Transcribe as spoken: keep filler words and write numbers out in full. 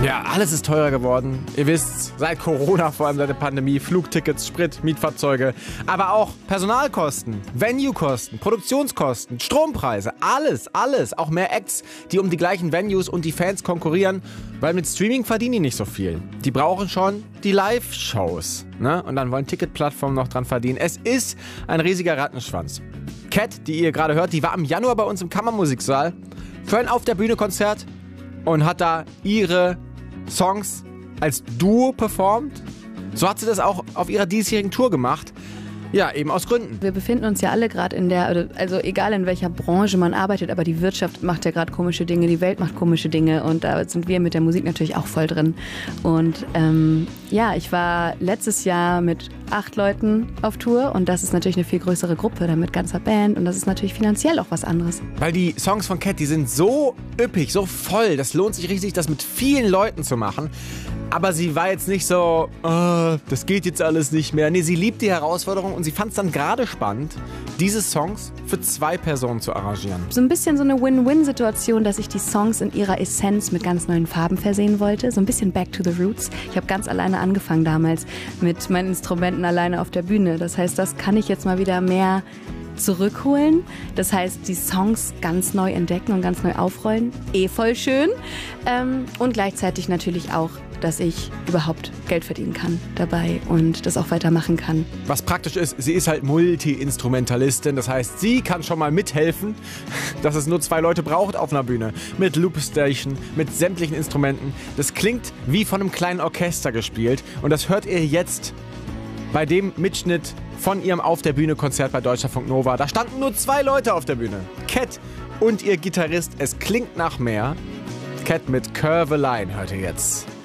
Ja, alles ist teurer geworden. Ihr wisst, seit Corona, vor allem seit der Pandemie, Flugtickets, Sprit, Mietfahrzeuge, aber auch Personalkosten, Venuekosten, Produktionskosten, Strompreise, alles, alles. Auch mehr Acts, die um die gleichen Venues und die Fans konkurrieren, weil mit Streaming verdienen die nicht so viel. Die brauchen schon die Live-Shows, ne? Und dann wollen Ticketplattformen noch dran verdienen. Es ist ein riesiger Rattenschwanz. Cat, die ihr gerade hört, die war im Januar bei uns im Kammermusiksaal für ein Auf der Bühne Konzert und hat da ihre Songs als Duo performt. So hat sie das auch auf ihrer diesjährigen Tour gemacht. Ja, eben aus Gründen. Wir befinden uns ja alle gerade in der, also egal in welcher Branche man arbeitet, aber die Wirtschaft macht ja gerade komische Dinge, die Welt macht komische Dinge und da sind wir mit der Musik natürlich auch voll drin. Und ähm, ja, ich war letztes Jahr mit acht Leuten auf Tour und das ist natürlich eine viel größere Gruppe, dann mit ganzer Band und das ist natürlich finanziell auch was anderes. Weil die Songs von Cat, die sind so üppig, so voll, das lohnt sich richtig, das mit vielen Leuten zu machen. Aber sie war jetzt nicht so, oh, das geht jetzt alles nicht mehr. Nee, sie liebt die Herausforderung und sie fand es dann gerade spannend, diese Songs für zwei Personen zu arrangieren. So ein bisschen so eine Win-Win-Situation, dass ich die Songs in ihrer Essenz mit ganz neuen Farben versehen wollte. So ein bisschen back to the roots. Ich habe ganz alleine angefangen damals mit meinen Instrumenten alleine auf der Bühne. Das heißt, das kann ich jetzt mal wieder mehr zurückholen. Das heißt, die Songs ganz neu entdecken und ganz neu aufrollen. Eh voll schön. Ähm, und gleichzeitig natürlich auch, dass ich überhaupt Geld verdienen kann dabei und das auch weitermachen kann. Was praktisch ist, sie ist halt Multi-Instrumentalistin. Das heißt, sie kann schon mal mithelfen, dass es nur zwei Leute braucht auf einer Bühne. Mit Loopstation, mit sämtlichen Instrumenten. Das klingt wie von einem kleinen Orchester gespielt. Und das hört ihr jetzt bei dem Mitschnitt von ihrem Auf der Bühne Konzert bei Deutschlandfunk Nova. Da standen nur zwei Leute auf der Bühne. Cat und ihr Gitarrist. Es klingt nach mehr. Cat mit Curve a Line hört ihr jetzt.